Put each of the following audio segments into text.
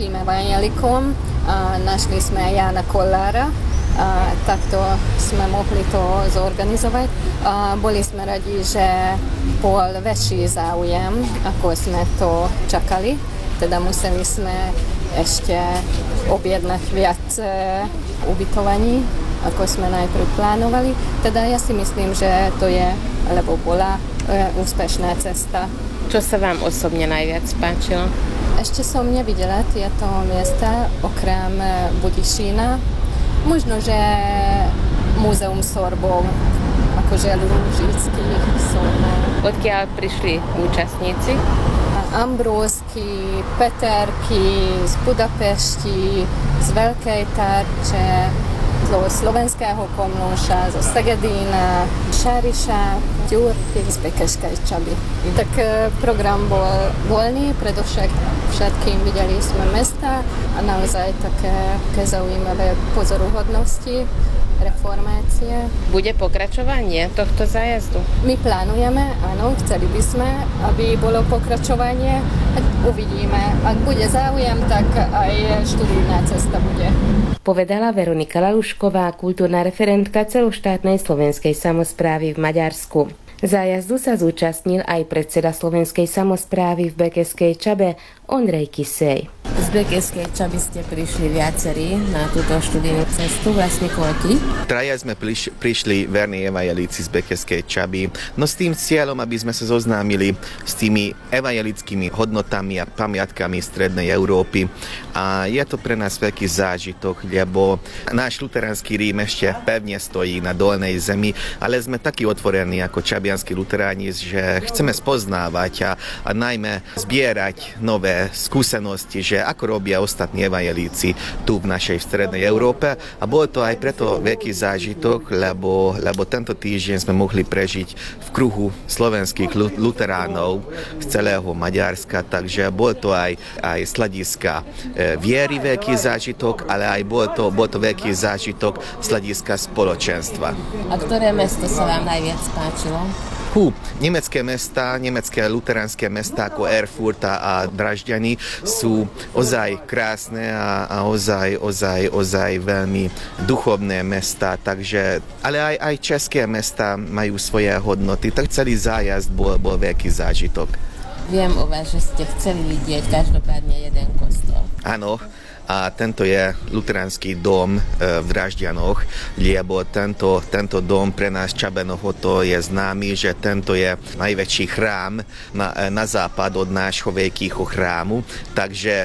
tým evanjelikom našli sme Jána Kollára, takto sme mohli to zorganizovať. Boli sme radi, že bol väčší záujem, ako sme to čakali. Teda museli sme ešte objednať viac ubytovaní, ako sme najprv plánovali. Teda ja si myslím, že to je, alebo bola úspešná cesta. Čo sa vám osobne najviac páčilo? Ešte som nevidela tieto miesta, okrem Budyšína. Možno, že múzeum sorbov, akože Lúžických sorbov. Odkiaľ prišli účastníci? Ambrósky, Peterky, z Budapešti, z Veľkej Tarče, zo Slovenského Komlóša, zo Segedína, Šáriša, Gyurky, z Bekeskej Čaby. Tak program bol voľný, predovšetkým videli sme mesta a naozaj také zaujímavé pozoruhodnosti, reformácie. Bude pokračovanie tohto zájazdu? My plánujeme, áno, chceli by sme, aby bolo pokračovanie. Uvidíme. Ak bude záujem, tak aj študijná cesta bude. Povedala Veronika Lalušková, kultúrna referentka celoštátnej slovenskej samosprávy v Maďarsku. Zájazdu sa zúčastnil aj predseda slovenskej samosprávy v Bekeskej Čabe Ondrej Kisej. Z Bekeskej Čaby ste prišli viacerí na túto študijnú cestu, vlastne koľky? Traja sme prišli verní evanjelíci z Bekeskej Čaby, no s tým cieľom, aby sme sa zoznámili s tými evanjelickými hodnotami a pamiatkami Strednej Európy. A je to pre nás veľký zážitok, lebo náš luteránsky Rím ešte pevne stojí na dolnej zemi, ale sme takí otvorení ako čabianskí luteráni, že chceme spoznávať a najmä zbierať nové skúsenosti, že ako robia ostatní evanjelíci tu v našej Strednej Európe. A bol to aj preto veľký zážitok, lebo tento týždeň sme mohli prežiť v kruhu slovenských luteránov z celého Maďarska, takže bol to aj z hľadiska viery veľký zážitok, ale aj bol to veľký zážitok z hľadiska spoločenstva. A ktoré mesto sa vám najviac páčilo? Nemecké luteránske mesta ako Erfurt a Dražďany sú ozaj krásne a ozaj veľmi duchovné mesta, takže, ale aj české mesta majú svoje hodnoty, tak celý zájazd bol veľký zážitok. Viem o vás, že ste chceli vidieť každopádne jeden kostol. Áno. A tento je luteránsky dom v Dražďanoch, lebo tento dom pre nás Čabenoho to je známy, že tento je najväčší chrám na západ od nášho veľkého chrámu, takže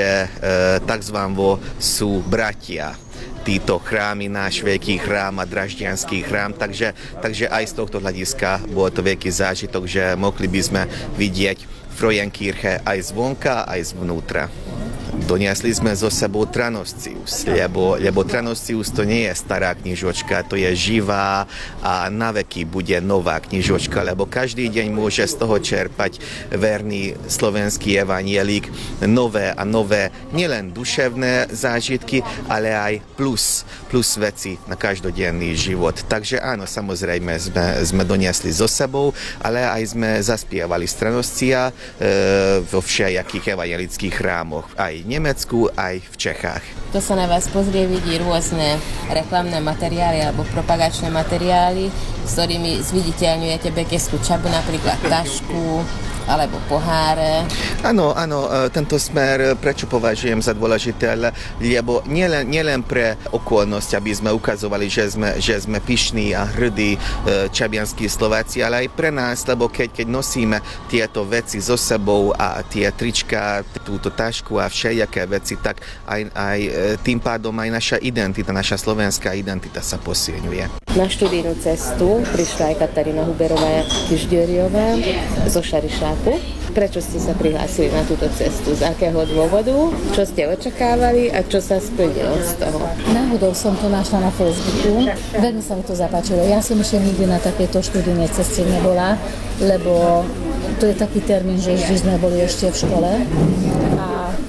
takzvánvo sú bratia. Títo chrámy, náš veľký chrám a dražďanský chrám, takže aj z tohto hľadiska bol to veľký zážitok, že mohli by sme vidieť Frauenkirche aj zvonka, aj zvnútra. Doniesli sme zo sebou Tranoscius, lebo Tranoscius to nie je stará knižočka, to je živá a naveky bude nová knižočka, lebo každý deň môže z toho čerpať verný slovenský evanjelík nové a nové, nielen duševné zážitky, ale aj plus veci na každodenný život. Takže áno, samozrejme sme doniesli zo sebou, ale aj sme zaspievali z Tranoscia vo všelijakých evanjelických chrámoch, aj v Nemecku, aj v Čechách. To sa na vás pozrie, vidí rôzne reklamné materiály alebo propagačné materiály, s ktorými zviditeľňujete Bekeskú Čabu, napríklad tašku alebo poháre. Áno, tento smer prečo považujem za dôležité, lebo nielen pre okolnosť, aby sme ukazovali, že sme pyšní a hrdí čabianskí Slováci, ale aj pre nás, lebo keď nosíme tieto veci so sebou a tie trička, túto tašku a všelijaké veci, tak aj tým pádom aj naša identita, naša slovenská identita sa posilňuje. Na študijnú cestu prišla aj Katarína Huberová Kižďoriová zo Šarišáku. Prečo ste sa prihlásili na túto cestu? Z akého dôvodu? Čo ste očakávali a čo sa splnilo z toho? Náhodou som to našla na Facebooku. Veľmi sa mi to zapáčilo. Ja som ešte nikdy na takejto študijnej ceste nebola, lebo to je taký termín, že vždy sme boli ešte v škole a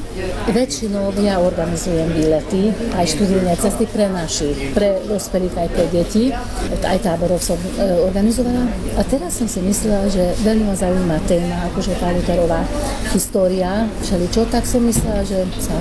väčšinou ja organizujem výlety, aj študijné cesty pre našich, pre dospelých aj pre deti. Aj táborov som organizovala. A teraz som si myslela, že veľmi ma zaujíma téma, akože tá Lutherová história, všeličo, tak som myslela, že sa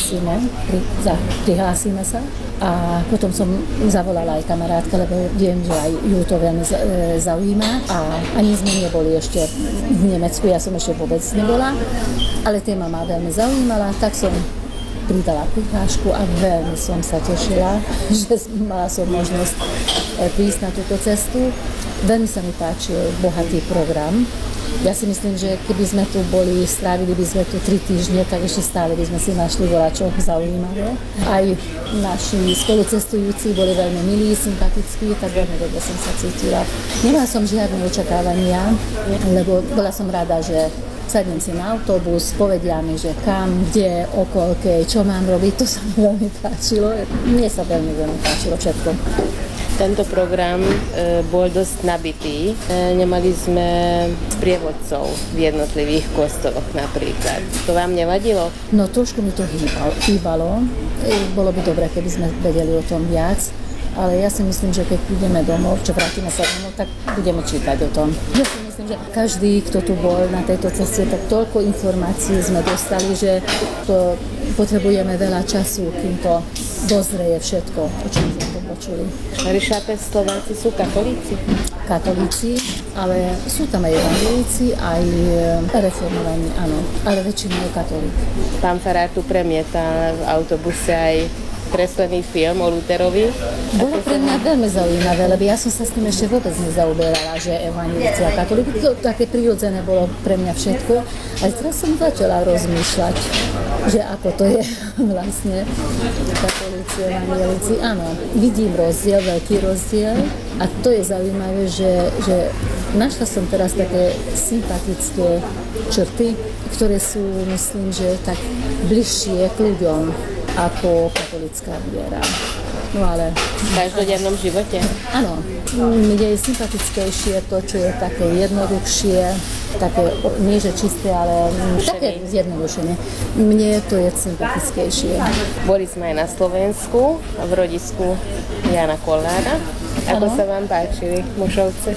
prihlásime sa. A potom som zavolala aj kamarátke, lebo viem, že aj ju to veľmi zaujíma. A ani sme neboli ešte v Nemecku, ja som ešte vôbec nebola, ale téma ma veľmi zaujímala, tak som pridala prihlášku a veľmi som sa tešila, že mala som možnosť prísť na túto cestu. Veľmi sa mi páčil bohatý program. Ja si myslím, že keby sme tu boli, strávili by sme tu 3 týždne, tak ešte stále by sme si našli voľačo zaujímavé. Aj naši spolucestujúci boli veľmi milí, sympatickí, tak veľmi dobre som sa cítila. Nemala som žiadne očakávania, lebo bola som rada, že sadnem si na autobus, povedia mi, že kam, kde, okolke, čo mám robiť, to sa mi veľmi páčilo. Mne sa veľmi páčilo všetko. Tento program bol dosť nabitý. Nemali sme sprievodcov v jednotlivých kostoloch napríklad. To vám nevadilo? No trošku mi to chýbalo. Bolo by dobré, keby sme vedeli o tom viac. Ale ja si myslím, že keď prídeme domov, čo vrátime sa domov, tak budeme čítať o tom. Ja si myslím, že každý, kto tu bol na tejto ceste, tak toľko informácií sme dostali, že to potrebujeme veľa času, kým to dozrie všetko, o čom sme to počuli. Ríšate, Slováci sú katolíci? Katolíci, ale sú tam aj evangelíci, aj reformovaní, áno, ale väčšinou je katolík. Pán farár tu premietal v autobuse aj kreslený film o Lutherovi. Bolo pre mňa veľmi zaujímavé, lebo ja som sa s tým ešte vôbec nezaoberala, že evangelíci a katolíci, to také prirodzené bolo pre mňa všetko. Ale teraz som začala rozmýšľať, že ako to je vlastne katolíci, evangelíci. Áno, vidím rozdiel, veľký rozdiel a to je zaujímavé, že našla som teraz také sympatické črty, ktoré sú, myslím, že tak bližšie k ľuďom ako katolická viera. No ale... V každodennom živote? Áno. Mne je sympatickejšie to, čo je také jednoduchšie, také, nie že čisté, ale také zjednodušené. Mne to je sympatickejšie. Boli sme aj na Slovensku, v rodisku Jána Kollára. Ako sa vám páčili Mošovce?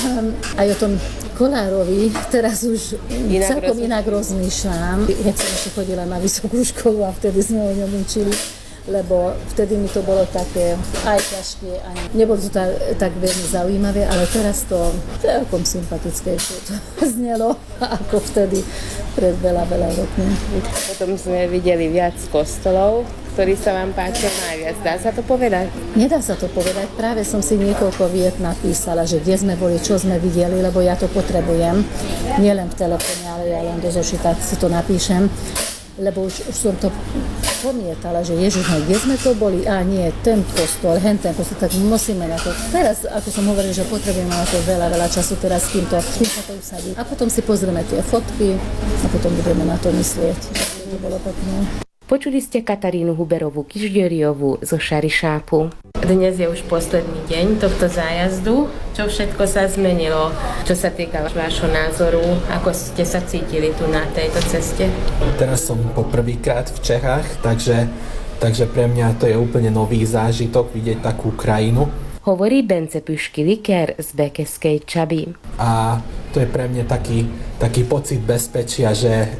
Aj o tom Kollárovi teraz už celkom inak rozmýšľam. Keď som ešte chodila na vysokú školu a vtedy sme o ňom učili, lebo vtedy mi to bolo také aj ťažké, aj nebolo to tak veľmi zaujímavé, ale teraz to celkom sympatickejšie to znelo ako vtedy pred veľa rokmi. Potom sme videli viac kostolov, ktorý sa vám páčil najviac. Dá sa to povedať? Nedá sa to povedať. Práve som si niekoľko viet napísala, že kde sme boli, čo sme videli, lebo ja to potrebujem. Nielen v telefóne, ale ja len do zošita si to napíšem. Lebo už som to pomietala, že Ježiš, kde sme to boli? A nie, ten kostol, ten kostol, tak musíme na to. Teraz, ako som hovorila, že potrebujeme na to veľa času teraz, kým sa to usadí. A potom si pozrieme tie fotky a potom budeme na to myslieť. To bolo pekné. Počuli ste Katarínu Huberovú Kižďoriovú zo Šarišápu. Dnes je už posledný deň tohto zájazdu. Čo všetko sa zmenilo? Čo sa týka vášho názoru? Ako ste sa cítili tu na tejto ceste? Teraz som po prvýkrát v Čechách, takže pre mňa to je úplne nový zážitok vidieť takú krajinu. Hovorí Bence Püšky-Liker z Bekeskej Čaby. A to je pre mňa taký pocit bezpečia,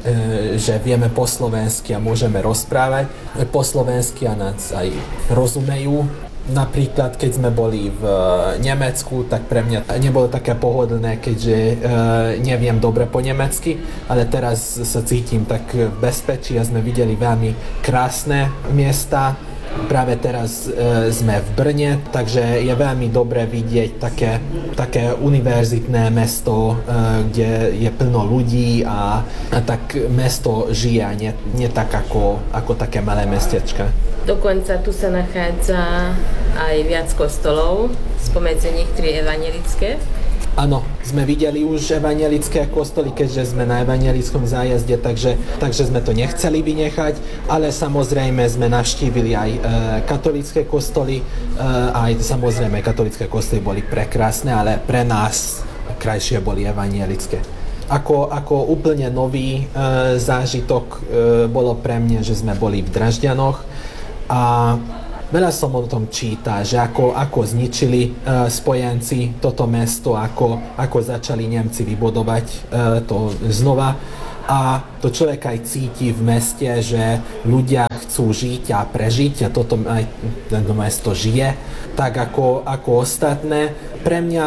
že vieme po slovensky a môžeme rozprávať po slovensky a nás aj rozumejú. Napríklad, keď sme boli v Nemecku, tak pre mňa nebolo také pohodlné, keďže neviem dobre po nemecky, ale teraz sa cítim tak v bezpečí a sme videli veľmi krásne miesta. Práve teraz sme v Brne, takže je veľmi dobré vidieť také univerzitné mesto, kde je plno ľudí a tak mesto žije a nie tak ako také malé mestečka. Dokonca tu sa nachádza aj viac kostolov, spomedzi nich 3 evanjelické. Áno, sme videli už evanjelické kostoly, keďže sme na evanjelickom zájazde, takže sme to nechceli vynechať, ale samozrejme sme navštívili aj katolícke kostoly, aj samozrejme katolícke kostoly boli prekrásne, ale pre nás krajšie boli evanjelické. Ako úplne nový zážitok bolo pre mňa, že sme boli v Dražďanoch a veľa som o tom čítal, že ako zničili spojenci toto mesto, ako začali Nemci vybudovať to znova. A to človek aj cíti v meste, že ľudia chcú žiť a prežiť a toto aj tento mesto žije tak ako ostatné. Pre mňa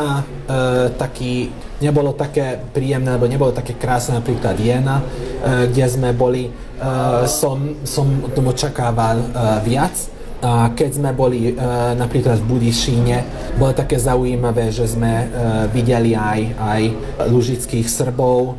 nebolo také príjemné, alebo nebolo také krásne napríklad Jena, kde sme boli, som tomu očakával viac. A keď sme boli napríklad v Budyšíne, bolo také zaujímavé, že sme videli aj lužických Srbov,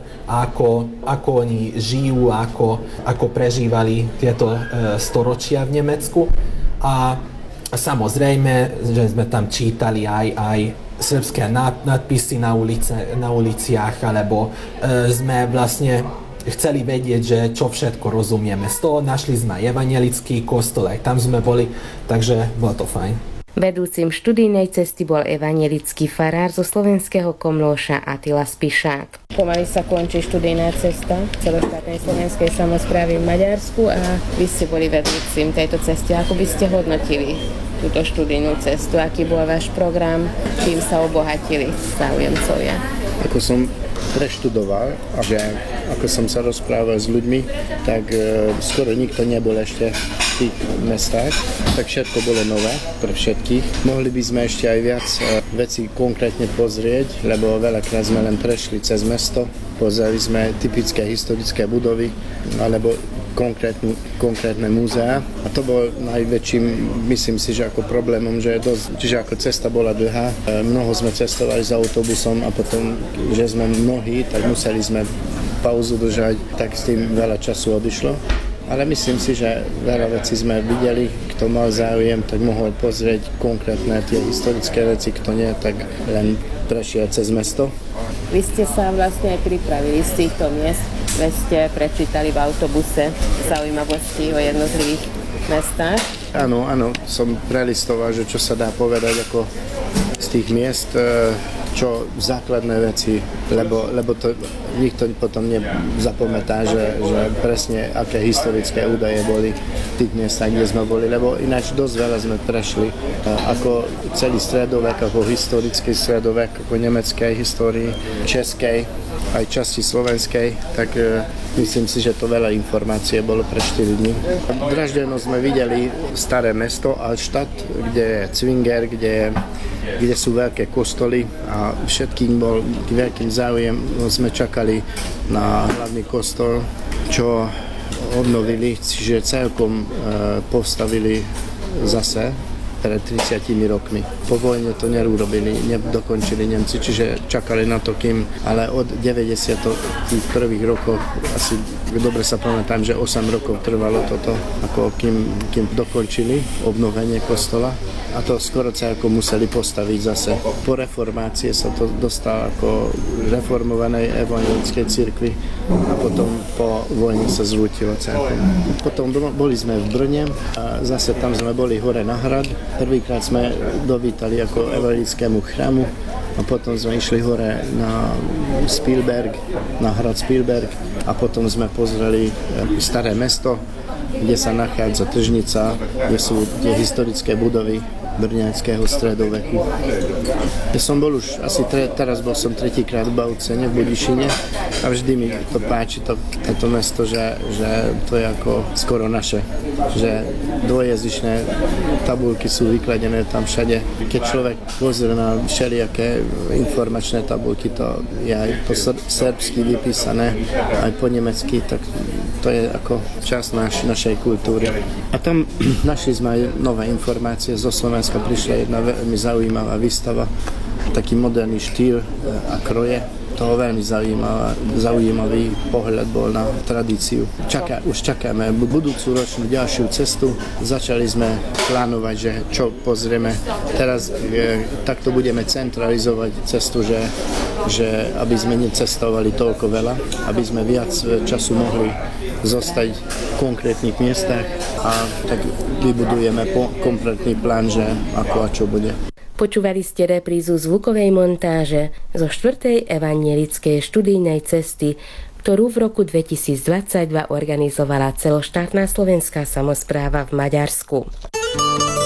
ako oni žijú, ako prežívali tieto storočia v Nemecku. A samozrejme, že sme tam čítali aj srbské nadpisy na uliciach, alebo sme vlastne chceli vedieť, že čo všetko rozumieme. Z toho našli sme evangelický kostol, aj tam sme boli, takže bolo to fajn. Vedúcim študijnej cesty bol evangelický farár zo slovenského Komlóša Attila Spišák. Pomaly sa končí študijná cesta celoštátnej slovenskej samosprávy v Maďarsku a vy ste boli vedúcim tejto cesty. Ako by ste hodnotili túto študijnú cestu? Aký bol váš program? Čím sa obohatili záujemcovia? Ako som preštudoval a že ako som sa rozprával s ľuďmi, tak skoro nikto nebol ešte v tých mestách, tak všetko bolo nové pre všetkých. Mohli by sme ešte aj viac veci konkrétne pozrieť, lebo veľakrát sme len prešli cez mesto, pozreli sme typické historické budovy alebo konkrétne múzea a to bol najväčším, myslím si, že ako problémom, že čiže ako cesta bola dlhá, mnoho sme cestovali s autobusom a potom, že sme mnohí, tak museli sme pauzu držať, tak s tým veľa času odišlo. Ale myslím si, že veľa vecí sme videli, kto mal záujem, tak mohol pozrieť konkrétne tie historické veci, kto nie, tak len prešiel cez mesto. Vy ste sa vlastne aj pripravili z týchto miest, veď ste prečítali v autobuse zaujímavosti o jednotlivých mestách. Áno, som prelistoval, že čo sa dá povedať ako z tých miest, čo základné veci, lebo to nikto potom nezapamätá, že presne aké historické údaje boli v tých miestach, kde sme boli, lebo ináč dosť veľa sme prešli ako celý stredovek, ako historický stredovek, ako nemeckej histórii, českej, aj časti slovenskej, tak myslím si, že to veľa informácie bolo pre 4 dní. V Dražďanoch sme videli staré mesto Altstadt, kde je Zwinger, kde sú veľké kostoly a všetkým bol veľkým záujem. Sme čakali na hlavný kostol, čo obnovili, čiže celkom postavili zase pred 30 rokmi. Po vojne to neurobili, nedokončili Nemci, čiže čakali na to, kým, ale od 90 tých prvých rokov, asi dobre sa pamätám, že 8 rokov trvalo toto, ako kým dokončili obnovenie kostola. A to skoro celkom museli postaviť zase. Po reformácii sa to dostalo ako reformovanej evangelickej cirkvi a potom po vojne sa zrútilo celkom. Potom boli sme v Brne a zase tam sme boli hore na hrad. Prvýkrát sme dovítali ako evangelickému chrámu a potom sme išli hore na Spielberg, na hrad Spielberg a potom sme pozreli staré mesto, kde sa nachádza tržnica, kde sú tie historické budovy brňanského stredoveku. Ja som bol už asi teraz som tretíkrát v Baucene, v Budyšine a vždy mi to páči, toto mesto, že to je ako skoro naše, že dvojazyčné tabuľky sú vykladené tam všade. Keď človek pozrie na všelijaké informačné tabuľky, to je aj po srbsky vypísané, aj po nemecky, tak to je ako časť našej kultúry. A tam našli sme aj nové informácie. Zo Slovenska prišla jedna veľmi zaujímavá výstava, taký moderný štýl a kroje. To veľmi zaujímavý pohľad bol na tradíciu. Už čakáme budúcu ročnú ďalšiu cestu. Začali sme plánovať, že čo pozrieme. Teraz takto budeme centralizovať cestu, že aby sme necestovali toľko veľa, aby sme viac času mohli zostať v konkrétnych miestach a tak vybudujeme kompletný plán, že ako a čo bude. Počúvali ste reprízu zvukovej montáže zo 4. evangelickej študijnej cesty, ktorú v roku 2022 organizovala celoštátna slovenská samospráva v Maďarsku.